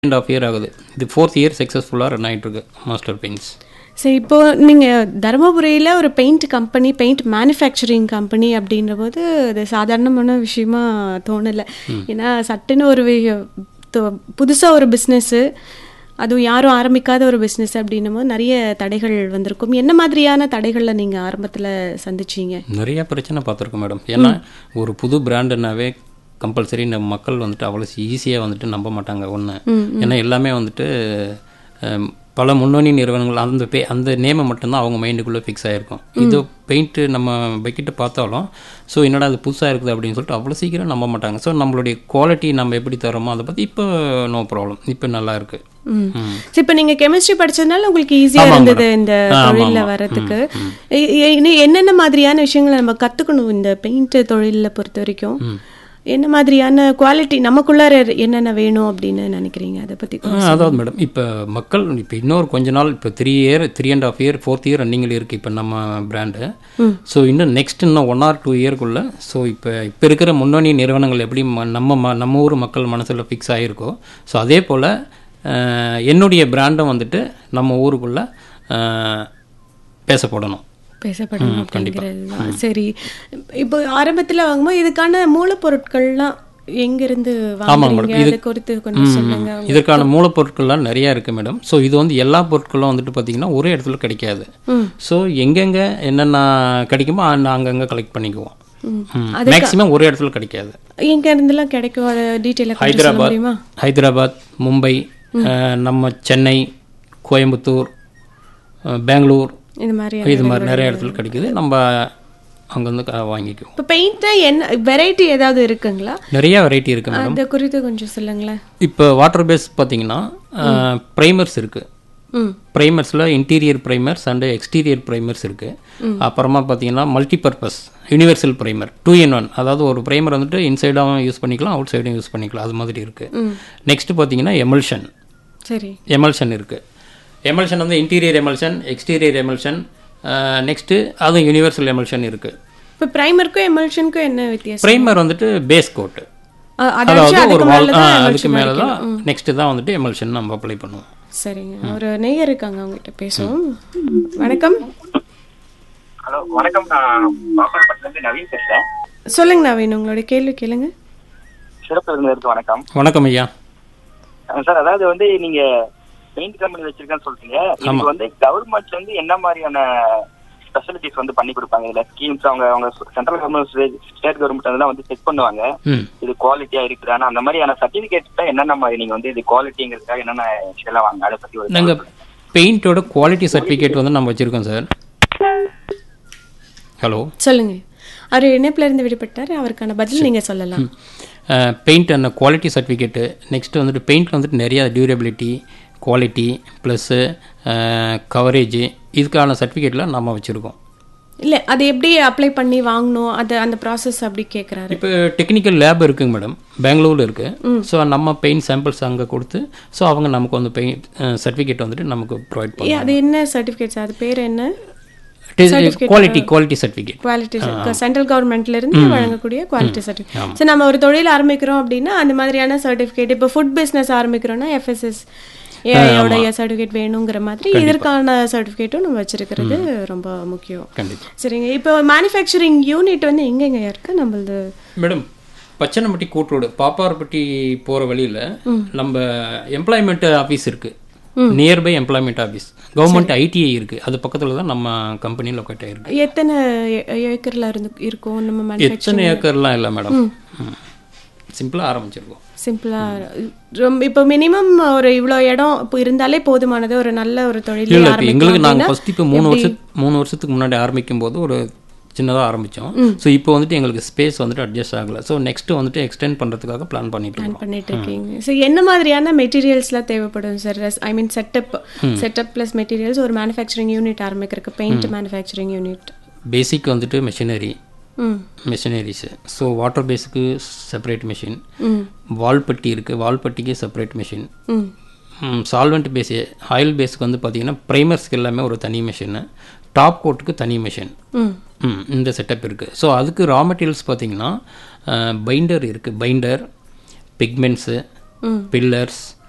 And half year ஆகுது. இது 4th year சக்ஸஸ்ஃபுல்லாக ரன் ஆகிட்டுருக்கு மாஸ்டர் பெயிண்ட்ஸ். சரி, இப்போது நீங்கள் தருமபுரியில் ஒரு paint company, paint manufacturing company அப்படின்ற போது அது சாதாரணமான விஷயமா தோணலை. ஏன்னா சட்டுன்னு ஒரு புதுசாக ஒரு பிஸ்னஸ்ஸு, அதுவும் யாரும் ஆரம்பிக்காத ஒரு பிஸ்னஸ் அப்படின்னும் போது நிறைய தடைகள் வந்திருக்கும். என்ன மாதிரியான தடைகளில் நீங்கள் ஆரம்பத்தில் சந்திச்சிங்க? நிறையா பிரச்சனை பார்த்துருக்கோம் மேடம். ஏன்னா ஒரு புது பிராண்டுனாவே கம்பல்சரி நம்ம மக்கள் வந்துட்டு அவ்வளோ ஈஸியாக வந்துட்டு நம்ப மாட்டாங்க ஒன்று. ஏன்னா எல்லாமே வந்துட்டு பல முன்னணி நிறுவனங்கள் அந்த நேமை மட்டும்தான் அவங்க மைண்டுக்குள்ளே ஃபிக்ஸ் ஆகிருக்கும். இது பெயிண்ட்டு நம்ம வைக்கிட்டு பார்த்தாலும் ஸோ என்னடா அது புதுசாக இருக்குது அப்படின்னு சொல்லிட்டு அவ்வளோ சீக்கிரம் நம்ப மாட்டாங்க. ஸோ நம்மளுடைய குவாலிட்டி நம்ம எப்படி தரோமோ அதை பற்றி இப்போ நோ ப்ராப்ளம், இப்போ நல்லா இருக்குது. இப்போ நீங்கள் கெமிஸ்ட்ரி படிச்சதுனால உங்களுக்கு ஈஸியாக இருந்தது இந்த தொழிலில் வர்றதுக்கு. என்னென்ன மாதிரியான விஷயங்களை நம்ம கற்றுக்கணும் இந்த பெயிண்ட் தொழிலில் பொறுத்த வரைக்கும்? என்ன மாதிரியான குவாலிட்டி நமக்குள்ளார என்னென்ன வேணும் அப்படின்னு நினைக்கிறீங்க? அதை பற்றி அதாவது மேடம், இப்போ மக்கள் இப்போ இன்னொரு கொஞ்ச நாள் இப்போ 3.5 இயர் 4th இயர் ரன்னிங்கில் இருக்குது இப்போ நம்ம பிராண்டு. ஸோ இன்னும் நெக்ஸ்ட் இன்னும் 1 or 2 இயர்க்குள்ளே ஸோ இப்போ இருக்கிற முன்னணி நிறுவனங்கள் எப்படி நம்ம ஊர் மக்கள் மனசில் ஃபிக்ஸ் ஆகிருக்கோ ஸோ அதே போல் என்னுடைய பிராண்டும் வந்துட்டு நம்ம ஊருக்குள்ளே பேசப்படணும் அப்படிங்கிறது தான். சரி, இப்போ ஆரம்பத்தில் வாங்கும்போது இதுக்கான மூலப்பொருட்கள்லாம் எங்கிருந்து வாங்குறீங்க? அதை குறித்து கொஞ்சம் சொல்லுங்க. இதற்கான மூலப்பொருட்கள்லாம் நிறையா இருக்குது மேடம். ஸோ இது வந்து எல்லா பொருட்களும் வந்துட்டு பார்த்தீங்கன்னா ஒரே இடத்துல கிடைக்காது. ஸோ எங்கெங்கே என்னென்ன கிடைக்குமோ அங்கங்கே கலெக்ட் பண்ணிக்குவோம். மேக்ஸிமம் ஒரே இடத்துல கிடைக்காது. எங்க இருந்தெல்லாம் கிடைக்கும் டீட்டெயிலாக? ஹைதராபாத், மும்பை, நம்ம சென்னை, கோயம்புத்தூர், பெங்களூர், இது மாதிரி நிறைய இடத்துல கிடைக்குது. நம்ம அங்கேருந்து வாங்கிக்குவோம். இப்போ பெயிண்ட்டை என்ன வெரைட்டி ஏதாவது இருக்குங்களா? நிறைய வெரைட்டி இருக்குது மேடம். அதை குறித்து கொஞ்சம் சொல்லுங்களேன். இப்போ வாட்டர் பேஸ் பார்த்தீங்கன்னா ப்ரைமர்ஸ் இருக்குது. ப்ரைமர்ஸில் interior primers and exterior primers இருக்குது. அப்புறமா பார்த்தீங்கன்னா மல்டிபர்பஸ் யூனிவர்சல் ப்ரைமர் 2-in-1, அதாவது ஒரு ப்ரைமர் வந்துட்டு இன்சைடாகவும் யூஸ் பண்ணிக்கலாம், அவுட் சைடும் யூஸ் பண்ணிக்கலாம், அது மாதிரி இருக்குது. நெக்ஸ்ட் பார்த்தீங்கன்னா எமல்ஷன். சரி, எமல்ஷன் இருக்குது. எமல்ஷன் வந்து interior emulsion, exterior emulsion, next அதுவும் யூனிவர்சல் எமல்ஷன் இருக்குது. இப்போ ப்ரைமருக்கும் எமல்ஷனுக்கும் என்ன வித்தியாசம்? ப்ரைமர் வந்துட்டு பேஸ் கோட்டு, அதாவது ஒரு வால், அதுக்கு மேலே தான் நெக்ஸ்ட்டு தான் வந்துட்டு எமல்ஷன் நம்ம அப்ளை பண்ணுவோம். சரிங்க, ஒரு நெய்யர் இருக்காங்க, அவங்ககிட்ட பேசுவோம். வணக்கம். ஹலோ வணக்கம், நான் பாப்பாப்பட்டிலேருந்து நவீன் பேசுகிறேன். சொல்லுங்க நவீன், உங்களோட கேள்வி கேளுங்க. சிறப்பு விருந்தினருக்கு வணக்கம். வணக்கம் ஐயா. சார், அதாவது வந்து நீங்கள் பெயிண்ட் கம்பெனி வச்சிருக்கேன்னு சொல்றீங்க. இதுக்கு வந்து கவர்மெண்ட்ல இருந்து என்ன மாதிரியான ஃபெசிலிட்டிஸ் வந்து பண்ணி கொடுப்பாங்க? இதுல ஸ்கீம்ஸ் அவங்க சென்ட்ரல் கவர்மெண்ட், ஸ்டேட் கவர்மெண்ட் அதெல்லாம் வந்து செக் பண்ணுவாங்க இது குவாலிட்டியா இருக்குதானா, அந்த மாதிரியான சர்டிபிகேட் என்னென்ன மாதிரி நீங்க வந்து இது குவாலிட்டிங்கிறதுக்காக என்னென்ன விஷயம் வாங்க, அதை பத்தி ஒரு நாங்கள் பெயிண்டோட குவாலிட்டி சர்டிபிகேட் வந்து நம்ம வச்சிருக்கோம் சார். ஹலோ சொல்லுங்க. அவர் இணைப்புல இருந்து விடுபட்டார், அவருக்கான பதில் நீங்க சொல்லலாம். பெயிண்ட் அந்த குவாலிட்டி சர்டிஃபிகேட்டு, நெக்ஸ்ட்டு வந்துட்டு பெயிண்டில் வந்துட்டு நிறையா டியூரபிலிட்டி, குவாலிட்டி ப்ளஸ்ஸு கவரேஜ், இதுக்கான சர்டிஃபிகேட்லாம் நம்ம வச்சுருக்கோம். இல்லை, அது எப்படி அப்ளை பண்ணி வாங்கணும், அது அந்த ப்ராசஸ் அப்படி கேட்குறாரு. இப்போ டெக்னிக்கல் லேப் இருக்குங்க மேடம், பெங்களூரில் இருக்குது. ஸோ நம்ம பெயிண்ட் சாம்பிள்ஸ் அங்கே கொடுத்து ஸோ அவங்க நமக்கு வந்து பெயிண்ட் சர்டிஃபிகேட் வந்துட்டு நமக்கு ப்ரொவைட் பண்ணுவோம். அது என்ன சர்டிஃபிகேட் சார்? அது பேர் என்ன? Quality certificate. குவாலிட்டி சென்ட்ரல் கவர்மெண்ட்ல இருந்து வழங்கக்கூடிய குவாலிட்டி சர்டிஃபிகேட். ஸோ நம்ம ஒரு தொழில் ஆரம்பிக்கிறோம் அப்படின்னா அந்த மாதிரியான சர்டிஃபிகேட், இப்போ ஃபுட் பிஸ்னஸ் ஆரம்பிக்கிறோம்னா FSS ஏயோடைய சர்டிஃபிகேட் வேணுங்கிற மாதிரி இதற்கான சர்டிஃபிகேட்டும் நம்ம வச்சிருக்கிறது ரொம்ப முக்கியம். சரிங்க, இப்போ மேனுஃபேக்சரிங் யூனிட் வந்து எங்கெங்க இருக்கு நம்மளது? மேடம், பச்சனப்பட்டி கூட்ரோடு பாப்பாரப்பட்டி போகிற வழியில் நம்ம எம்ப்ளாய்மெண்ட் ஆஃபீஸ் இருக்குது, nearby employment office. Government ITI இருக்குது, அது பக்கத்தில் தான் நம்ம கம்பெனி லொக்கேட் ஆகிருக்கு. எத்தனை ஏக்கரில் இருக்கும் நம்ம? எத்தனை ஏக்கர்லாம் இல்லை மேடம், சிம்பிளாக ஆரம்பிச்சிருக்கோம். சிம்பிளாக இப்போ மினிமம் ஒரு இவ்வளோ இடம் இப்போ இருந்தாலே போதுமானது ஒரு நல்ல ஒரு தொழில். இல்லை, இப்போ எங்களுக்கு நாங்கள் ஃபஸ்ட் இப்போ 3 வருஷத்துக்கு முன்னாடி ஆரம்பிக்கும் போது ஒரு சின்னதாக ஆரம்பித்தோம். ஸோ இப்போ வந்துட்டு எங்களுக்கு ஸ்பேஸ் வந்துட்டு அட்ஜஸ்ட் ஆகலை. ஸோ நெக்ஸ்ட்டு வந்துட்டு எக்ஸ்டெண்ட் பண்ணுறதுக்காக பிளான் பண்ணிட்டு இருக்கீங்க. ஸோ என்ன மாதிரியான மெட்டீரியல்ஸ்லாம் தேவைப்படும் சார்? ஐ மீன் செட்டப் ப்ளஸ் மெட்டீரியல்ஸ் ஒரு மேனுஃபேக்சரிங் யூனிட் ஆரம்பிக்கிறதுக்கு, பெயிண்ட் மேனுஃபேக்சரிங் யூனிட். பேசிக் வந்துட்டு machineries. So water பேஸுக்கு separate machine, வால்பட்டி இருக்குது, வால்பட்டிக்கு separate machine, solvent base oil பேஸுக்கு வந்து பார்த்திங்கன்னா ப்ரைமர்ஸ்க்கு எல்லாமே ஒரு தனி மிஷினு, டாப் கோட்டுக்கு தனி மிஷின், இந்த செட்டப் இருக்குது. ஸோ அதுக்கு ரா மெட்டீரியல்ஸ் பார்த்திங்கன்னா பைண்டர் இருக்குது, பைண்டர், பிக்மெண்ட்ஸு, பில்லர்ஸ்,